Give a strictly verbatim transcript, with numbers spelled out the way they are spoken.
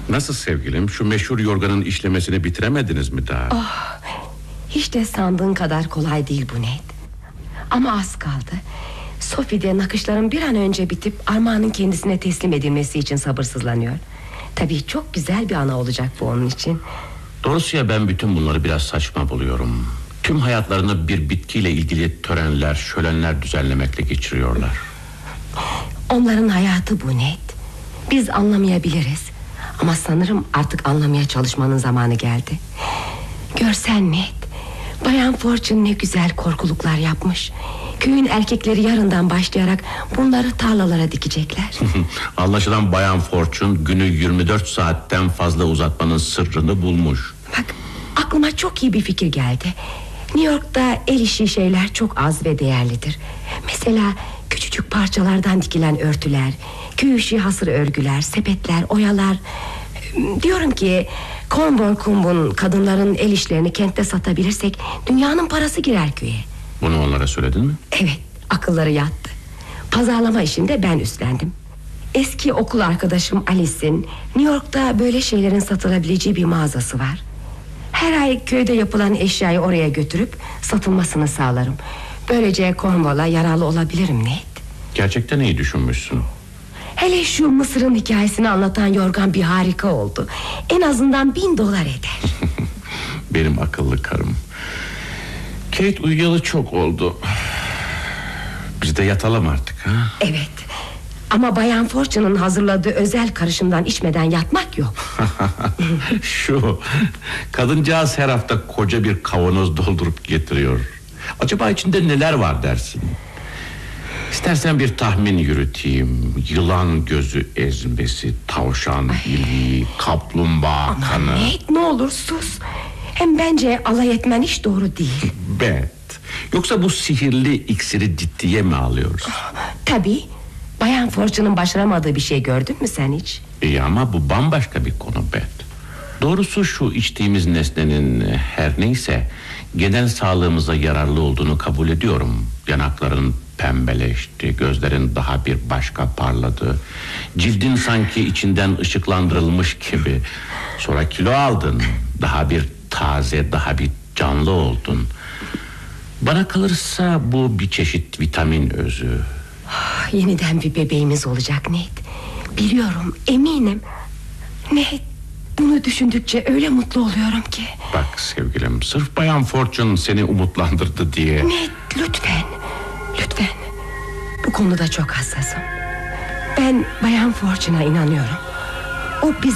Nasıl sevgilim? Şu meşhur yorganın işlemesini bitiremediniz mi daha? Oh, hiç de sandığın kadar kolay değil bu Ned. Ama az kaldı. Sophie de nakışların bir an önce bitip armağanın kendisine teslim edilmesi için sabırsızlanıyor. Tabii çok güzel bir ana olacak bu onun için. Doğrusu ya ben bütün bunları biraz saçma buluyorum. Tüm hayatlarını bir bitkiyle ilgili törenler, şölenler düzenlemekle geçiriyorlar. Onların hayatı bu Ned. Biz anlamayabiliriz. Ama sanırım artık anlamaya çalışmanın zamanı geldi. Görsen Ned, Bayan Fortune ne güzel korkuluklar yapmış. Köyün erkekleri yarından başlayarak bunları tarlalara dikecekler. Anlaşılan Bayan Fortune günü yirmi dört saatten fazla uzatmanın sırrını bulmuş. Bak, aklıma çok iyi bir fikir geldi. New York'ta el işi şeyler çok az ve değerlidir. Mesela küçücük parçalardan dikilen örtüler, köy işi hasır örgüler, sepetler, oyalar. Diyorum ki Cornwall Comb'un kadınların el işlerini kentte satabilirsek dünyanın parası girer köye. Bunu onlara söyledin mi? Evet, akılları yattı. Pazarlama işinde ben üstlendim. Eski okul arkadaşım Alice'in New York'ta böyle şeylerin satılabileceği bir mağazası var. Her ay köyde yapılan eşyayı oraya götürüp satılmasını sağlarım. Böylece Cornwall'a yararlı olabilirim Ned. Gerçekten iyi düşünmüşsün. Hele şu Mısır'ın hikayesini anlatan yorgan bir harika oldu. En azından bin dolar eder. Benim akıllı karım. Kate uyuyalı çok oldu. Biz de yatalım artık ha? Evet. Ama Bayan Fortune'un hazırladığı özel karışımdan içmeden yatmak yok. Şu kadıncağız her hafta koca bir kavanoz doldurup getiriyor. Acaba içinde neler var dersin? İstersen bir tahmin yürüteyim. Yılan gözü ezmesi, tavşan iliği, kaplumbağa Aman kanı. Ned, ne olur sus. Hem bence alay etmen hiç doğru değil. Bet. Yoksa bu sihirli iksiri ciddiye mi alıyoruz? Tabii. Bayan Fortune'un başaramadığı bir şey gördün mü sen hiç? İyi ama bu bambaşka bir konu Bet. Doğrusu şu içtiğimiz nesnenin her neyse genel sağlığımıza yararlı olduğunu kabul ediyorum. Yanakların pembeleşti, gözlerin daha bir başka parladı. Cildin sanki içinden ışıklandırılmış gibi. Sonra kilo aldın. Daha bir taze, daha bir canlı oldun. Bana kalırsa bu bir çeşit vitamin özü. Ah, yeniden bir bebeğimiz olacak Ned. Biliyorum, eminim. Ned, bunu düşündükçe öyle mutlu oluyorum ki. Bak sevgilim, sırf Bayan Fortune seni umutlandırdı diye. Ned, lütfen. Lütfen. Bu konuda çok hassasım. Ben Bayan Fortune'a inanıyorum. O bizi